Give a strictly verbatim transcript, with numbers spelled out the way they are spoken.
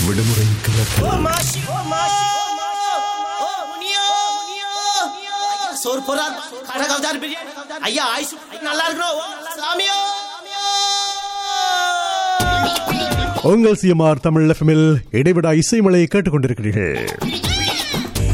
விடுமுறை கலக்கல். சோறு போறார் கடகவதார் பிரியாணி ஐயா ஆயிசு நல்லா இருக்கணும் சாமியோ. உங்கள் சிஎம்ஆர் தமிழ் எஃப்எம்மில் இடைவிடா இசைமலை கேட்டுக்கொண்டிருக்கிறீர்கள்.